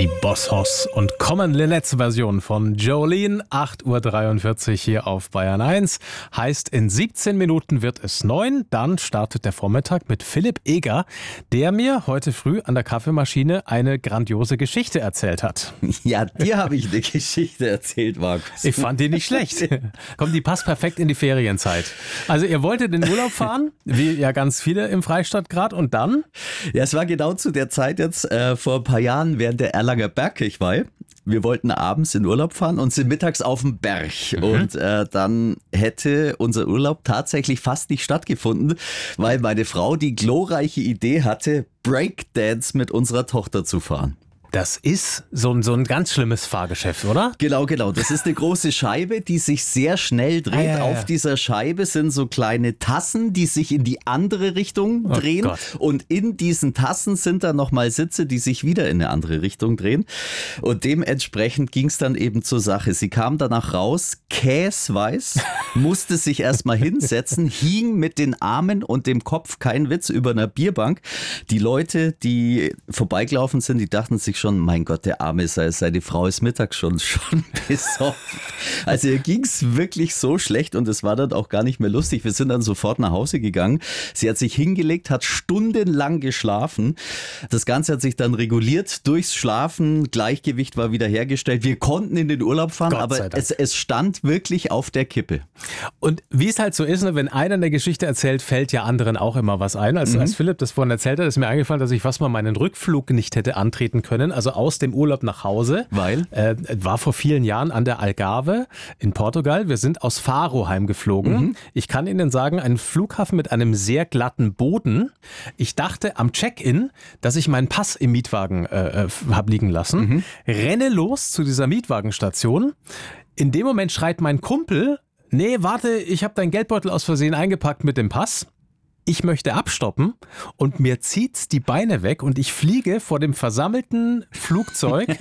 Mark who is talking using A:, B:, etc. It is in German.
A: Die Boss Hoss und Common Linnets Version von Jolene, 8.43 Uhr hier auf Bayern 1. Heißt, in 17 Minuten wird es 9. Dann startet der Vormittag mit Philipp Eger, der mir heute früh an der Kaffeemaschine eine grandiose Geschichte erzählt hat.
B: Ja, dir habe ich eine Geschichte erzählt, Markus.
A: Ich fand die nicht schlecht. Komm, die passt perfekt in die Ferienzeit. Also ihr wolltet in den Urlaub fahren, wie ja ganz viele im Freistaat gerade, und dann?
B: Ja, es war genau zu der Zeit jetzt vor ein paar Jahren während der Erlanger Bergkirchweih. Wir wollten abends in Urlaub fahren und sind mittags auf dem Berg. Und dann hätte unser Urlaub tatsächlich fast nicht stattgefunden, weil meine Frau die glorreiche Idee hatte, Breakdance mit unserer Tochter zu fahren.
A: Das ist so ein ganz schlimmes Fahrgeschäft, oder?
B: Genau. Das ist eine große Scheibe, die sich sehr schnell dreht.
A: Ja.
B: Auf dieser Scheibe sind so kleine Tassen, die sich in die andere Richtung drehen.
A: Gott.
B: Und in diesen Tassen sind dann nochmal Sitze, die sich wieder in eine andere Richtung drehen. Und dementsprechend ging es dann eben zur Sache. Sie kam danach raus, käsweiß, musste sich erstmal hinsetzen, hing mit den Armen und dem Kopf, kein Witz, über einer Bierbank. Die Leute, die vorbeigelaufen sind, die dachten sich schon, mein Gott, der Arme, seine Frau ist mittags schon besoffen. Also ihr ging es wirklich so schlecht und es war dann auch gar nicht mehr lustig. Wir sind dann sofort nach Hause gegangen. Sie hat sich hingelegt, hat stundenlang geschlafen. Das Ganze hat sich dann reguliert durchs Schlafen. Gleichgewicht war wieder hergestellt. Wir konnten in den Urlaub fahren, aber es stand wirklich auf der Kippe.
A: Und wie es halt so ist, ne, wenn einer eine Geschichte erzählt, fällt ja anderen auch immer was ein. Als Philipp das vorhin erzählt hat, ist mir eingefallen, dass ich fast mal meinen Rückflug nicht hätte antreten können. Also aus dem Urlaub nach Hause.
B: Weil?
A: War vor vielen Jahren an der Algarve in Portugal. Wir sind aus Faro heimgeflogen. Ich kann Ihnen sagen, ein Flughafen mit einem sehr glatten Boden. Ich dachte am Check-in, dass ich meinen Pass im Mietwagen habe liegen lassen. Renne los zu dieser Mietwagenstation. In dem Moment schreit mein Kumpel: Nee, warte, ich habe deinen Geldbeutel aus Versehen eingepackt mit dem Pass. Ich möchte abstoppen und mir zieht's die Beine weg und ich fliege vor dem versammelten Flugzeug